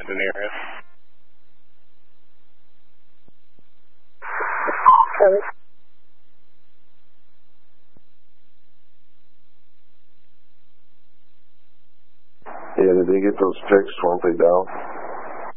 Daenerys. Yeah, did they get those fixed? Weren't they down?